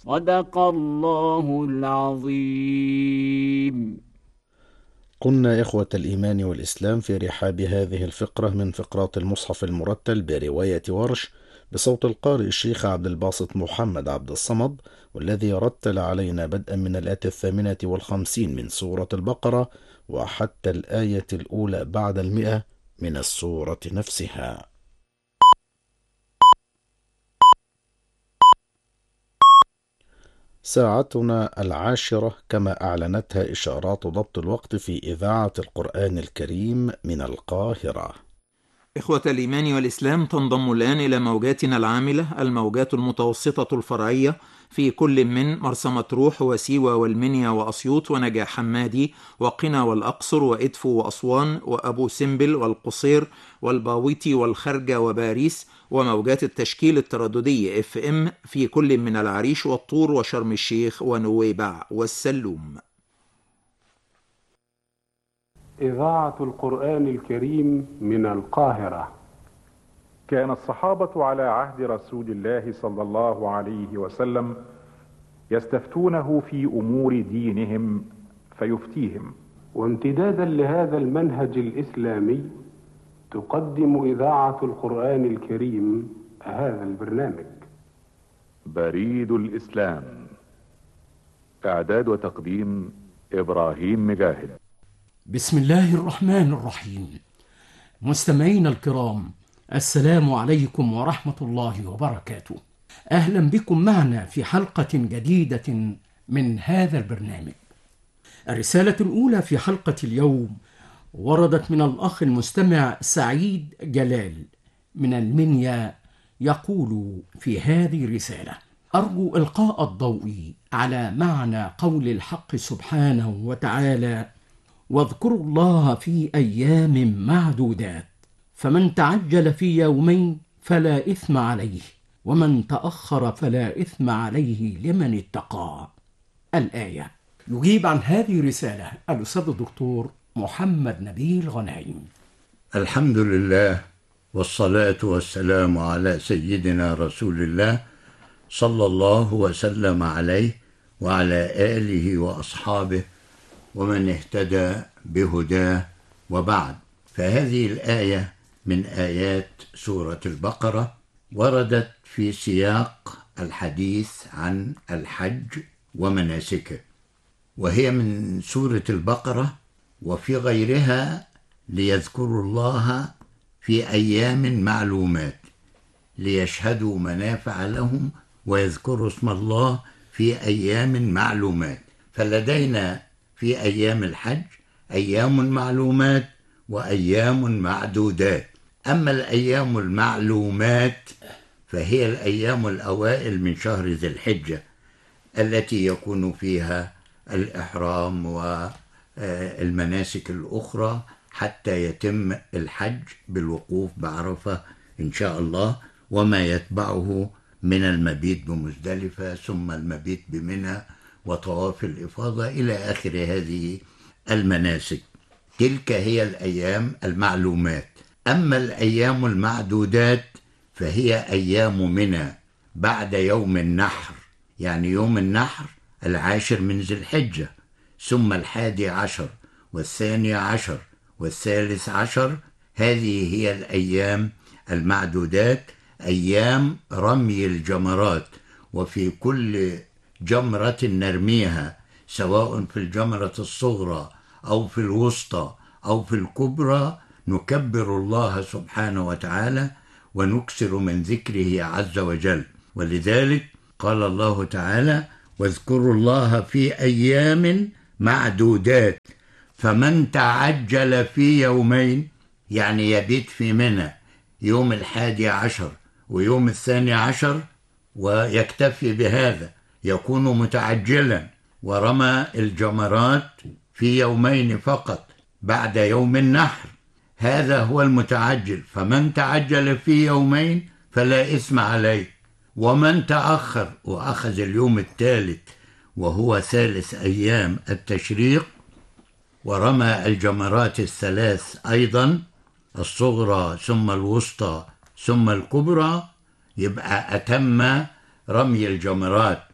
صدق الله العظيم. كنا إخوة الإيمان والإسلام في رحاب هذه الفقرة من فقرات المصحف المرتل برواية ورش بصوت القارئ الشيخ عبد الباسط محمد عبد الصمد، والذي رتل علينا بدءا من الآية 58 من سورة البقرة وحتى الآية الأولى بعد 100 من السورة نفسها. ساعتنا 10 كما أعلنتها إشارات ضبط الوقت في إذاعة القرآن الكريم من القاهرة. إخوة الإيمان والإسلام، تنضم الآن إلى موجاتنا العاملة الموجات المتوسطة الفرعية في كل من مرسى مطروح وسيوة والمنيا وأسيوط ونجع حمادي وقنا والأقصر وإدفو وأسوان وأبو سمبل والقصير والباويتي والخرجة وباريس، وموجات التشكيل الترددي FM في كل من العريش والطور وشرم الشيخ ونويبع والسلوم. إذاعة القرآن الكريم من القاهرة. كان الصحابة على عهد رسول الله صلى الله عليه وسلم يستفتونه في أمور دينهم فيفتيهم. وامتدادا لهذا المنهج الإسلامي تقدم إذاعة القرآن الكريم هذا البرنامج. بريد الإسلام، إعداد وتقديم إبراهيم مجاهد. بسم الله الرحمن الرحيم. مستمعينا الكرام، السلام عليكم ورحمة الله وبركاته. أهلا بكم معنا في حلقة جديدة من هذا البرنامج. الرسالة الأولى في حلقة اليوم وردت من الأخ المستمع سعيد جلال من المنيا، يقول في هذه الرسالة: أرجو إلقاء الضوء على معنى قول الحق سبحانه وتعالى: واذكروا الله في أيام معدودات، فمن تعجل في يومين فلا إثم عليه، ومن تأخر فلا إثم عليه لمن اتقى. الآية. يجيب عن هذه الرسالة الأستاذ الدكتور محمد نبيل غنايم. الحمد لله، والصلاة والسلام على سيدنا رسول الله صلى الله وسلم عليه وعلى آله وأصحابه ومن اهتدى بهداه، وبعد. فهذه الآية من آيات سورة البقرة، وردت في سياق الحديث عن الحج ومناسكه، وهي من سورة البقرة وفي غيرها ليذكروا الله في أيام معلومات ليشهدوا منافع لهم ويذكروا اسم الله في أيام معلومات. فلدينا في أيام الحج أيام معلومات وأيام معدودات. أما الأيام المعلومات فهي الأيام الأوائل من شهر ذي الحجة التي يكون فيها الإحرام والمناسك الأخرى حتى يتم الحج بالوقوف بعرفة إن شاء الله، وما يتبعه من المبيت بمزدلفة ثم المبيت بمنى وطواف الإفاضة إلى آخر هذه المناسك. تلك هي الأيام المعلومات. أما الأيام المعدودات فهي أيام منى بعد يوم النحر، يعني يوم النحر 10 من ذي الحجة، ثم 11 و12 و13. هذه هي الأيام المعدودات، أيام رمي الجمرات. وفي كل جمرة نرميها، سواء في الجمرة الصغرى أو في الوسطى أو في الكبرى، نكبر الله سبحانه وتعالى ونكثر من ذكره عز وجل. ولذلك قال الله تعالى: واذكروا الله في أيام معدودات، فمن تعجل في يومين، يعني يبيت في منى يوم 11 ويوم 12 ويكتفي بهذا، يكون متعجلا ورمى الجمرات في يومين فقط بعد يوم النحر. هذا هو المتعجل. فمن تعجل في يومين فلا إثم عليه، ومن تأخر وأخذ اليوم الثالث وهو ثالث أيام التشريق ورمى الجمرات الثلاث أيضا، الصغرى ثم الوسطى ثم الكبرى، يبقى أتم رمي الجمرات.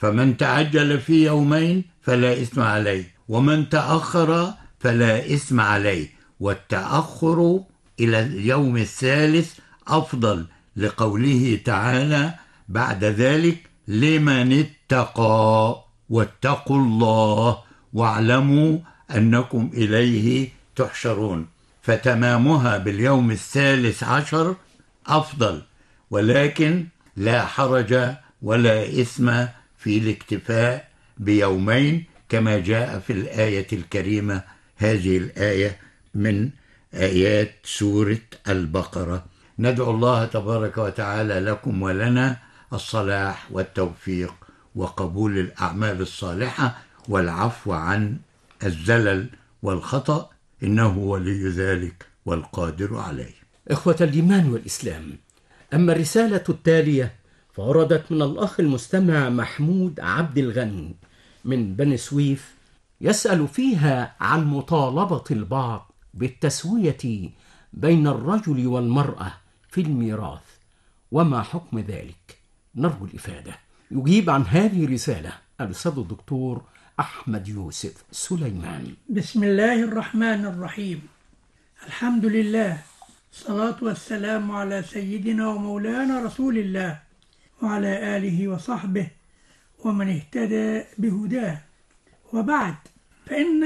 فمن تعجل في يومين فلا إثم عليه، ومن تأخر فلا إثم عليه، والتأخر إلى اليوم الثالث أفضل، لقوله تعالى بعد ذلك لمن اتقى واتقوا الله واعلموا أنكم إليه تحشرون، فتمامها باليوم الثالث عشر أفضل، ولكن لا حرج ولا إثم في الاكتفاء بيومين كما جاء في الآية الكريمة. هذه الآية من آيات سورة البقرة. ندعو الله تبارك وتعالى لكم ولنا الصلاح والتوفيق وقبول الأعمال الصالحة والعفو عن الزلل والخطأ، إنه ولي ذلك والقادر عليه. إخوة الإيمان والإسلام، أما الرسالة التالية فوردت من الأخ المستمع محمود عبد الغني من بني سويف، يسأل فيها عن مطالبة البعض بالتسوية بين الرجل والمرأة في الميراث، وما حكم ذلك؟ نرجو الإفادة. يجيب عن هذه الرسالة الأستاذ الدكتور أحمد يوسف سليمان. بسم الله الرحمن الرحيم. الحمد لله، الصلاة والسلام على سيدنا ومولانا رسول الله وعلى آله وصحبه ومن اهتدى بهداه، وبعد، فإن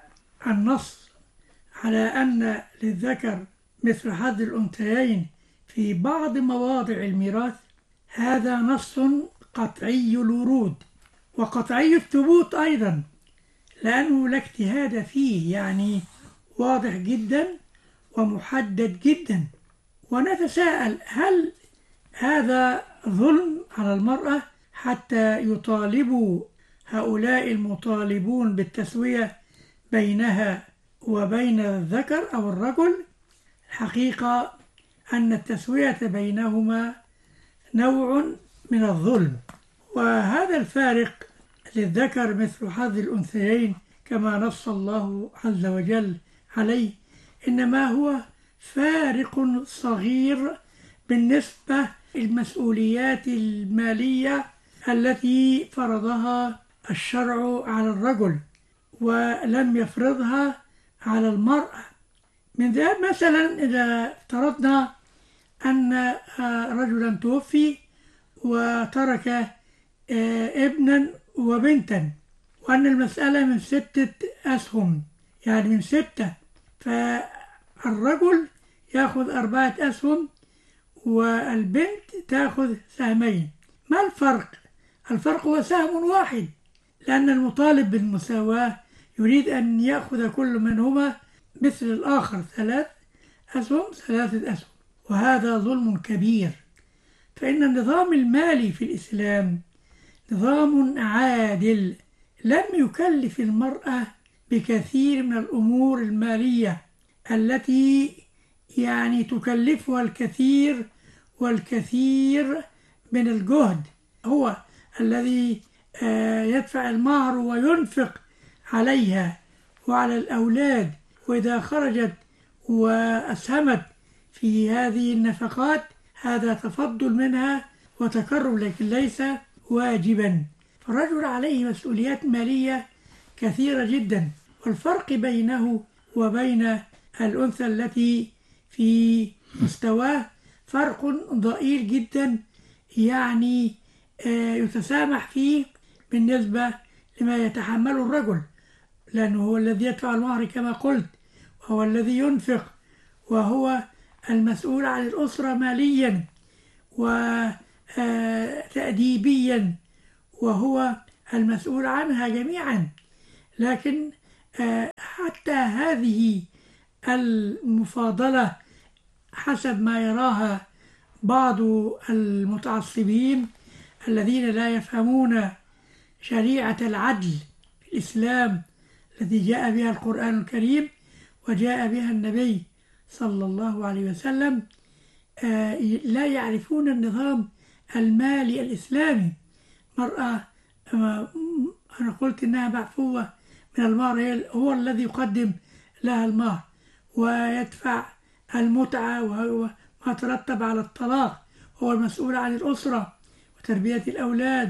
النص على أن للذكر مثل حظ الأنثيين في بعض مواضع الميراث هذا نص قطعي الورود وقطعي الثبوت أيضا، لأنه لا اجتهاد فيه، يعني واضح جدا ومحدد جدا. ونتساءل هل هذا ظلم على المرأة حتى يطالبوا هؤلاء المطالبون بالتسوية بينها وبين الذكر أو الرجل؟ الحقيقة أن التسوية بينهما نوع من الظلم، وهذا الفارق للذكر مثل حظ الأنثيين كما نص الله عز وجل عليه، إنما هو فارق صغير بالنسبة للمسؤوليات المالية التي فرضها الشرع على الرجل ولم يفرضها على المرأة. من ذلك مثلا إذا افترضنا أن رجلا توفي وترك ابنا وبنتا، وأن المسألة من 6 أسهم، يعني من 6، فالرجل يأخذ 4 أسهم والبنت تأخذ سهمين. ما الفرق؟ الفرق هو سهم واحد، لأن المطالب بالمساواة يريد أن يأخذ كل منهما مثل الآخر 3 أسهم 3 أسهم، وهذا ظلم كبير. فإن النظام المالي في الإسلام نظام عادل، لم يكلف المرأة بكثير من الأمور المالية التي يعني تكلفها الكثير والكثير من الجهد. هو الذي يدفع المهر وينفق عليها وعلى الأولاد، وإذا خرجت وأسهمت في هذه النفقات هذا تفضل منها وتكرم، لكن ليس واجبا. فالرجل عليه مسؤوليات مالية كثيرة جدا، والفرق بينه وبين الأنثى التي في مستواه فرق ضئيل جدا، يعني يتسامح فيه بالنسبة لما يتحمله الرجل، لأنه هو الذي يدفع المهر كما قلت، وهو الذي ينفق، وهو المسؤول عن الأسرة ماليا وتأديبيا، وهو المسؤول عنها جميعا. لكن حتى هذه المفاضلة حسب ما يراها بعض المتعصبين الذين لا يفهمون شريعة العدل في الإسلام التي جاء بها القرآن الكريم وجاء بها النبي صلى الله عليه وسلم، لا يعرفون النظام المالي الإسلامي. مرأة أنا قلت إنها معفوة من المهر، هو الذي يقدم لها المهر ويدفع المتعة وهو ما ترتب على الطلاق، هو المسؤول عن الأسرة وتربية الأولاد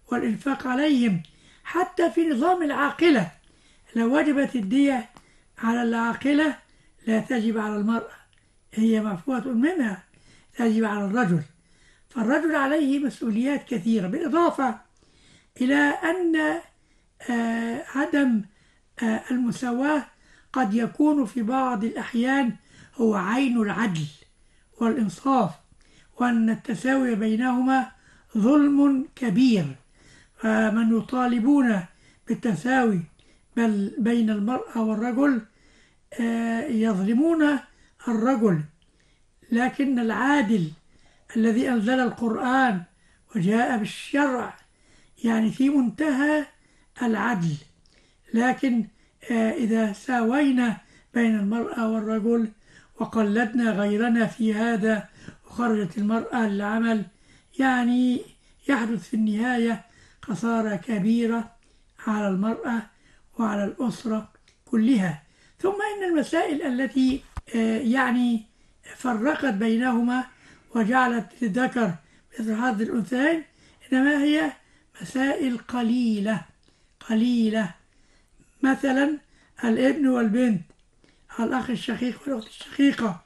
والإنفاق عليهم، حتى في نظام العاقلة لو وجبت الدية على العاقلة لا تجب على المرأة، هي معفوة منها، تجب على الرجل. فالرجل عليه مسؤوليات كثيرة، بالإضافة إلى أن عدم المساواة قد يكون في بعض الأحيان هو عين العدل والإنصاف، وأن التساوي بينهما ظلم كبير. فمن يطالبون بالتساوي بل بين المرأة والرجل يظلمون الرجل، لكن العادل الذي أنزل القرآن وجاء بالشرع يعني في منتهى العدل. لكن إذا ساوينا بين المرأة والرجل وقلدنا غيرنا في هذا وخرجت المرأة للعمل، يعني يحدث في النهاية خسارة كبيرة على المرأة وعلى الأسرة كلها. ثم إن المسائل التي يعني فرقت بينهما وجعلت للذكر مثل حظ الأنثيين إنما هي مسائل قليلة. مثلا الابن والبنت، الأخ الشقيق والأخت الشقيقة،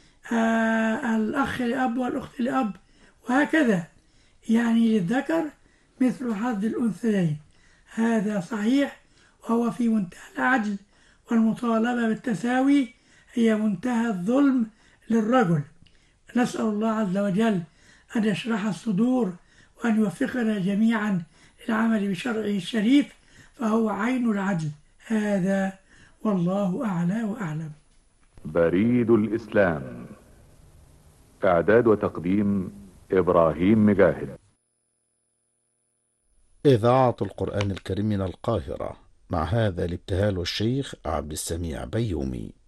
الأخ لأب والأخت لأب، وهكذا. يعني للذكر مثل حظ الأنثيين، هذا صحيح وهو في منتهى العدل، والمطالبة بالتساوي هي منتهى الظلم للرجل. نسأل الله عز وجل أن يشرح الصدور وأن يوفقنا جميعا للعمل بشرعه الشريف، فهو عين العدل. هذا والله أعلى وأعلم. بريد الإسلام، إعداد وتقديم إبراهيم مجاهد. إذاعة القرآن الكريم من القاهرة، مع هذا الابتهال الشيخ عبد السميع بيومي.